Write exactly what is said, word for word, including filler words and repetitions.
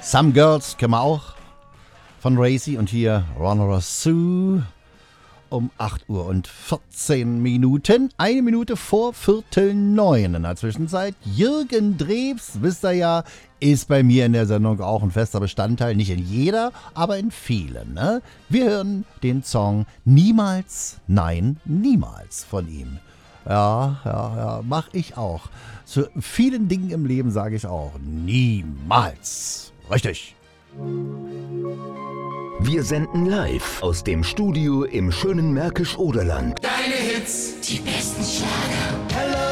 Some Girls kennen wir auch von Racy und hier Ronora Sue um acht Uhr und vierzehn Minuten, eine Minute vor Viertel neun in der Zwischenzeit. Jürgen Drews, wisst ihr ja, ist bei mir in der Sendung auch ein fester Bestandteil, nicht in jeder, aber in vielen. Ne? Wir hören den Song Niemals, nein, niemals von ihm. Ja, ja, ja, mach ich auch. Zu vielen Dingen im Leben sage ich auch niemals. Richtig. Wir senden live aus dem Studio im schönen Märkisch-Oderland. Deine Hits, die besten Schlager. Hello!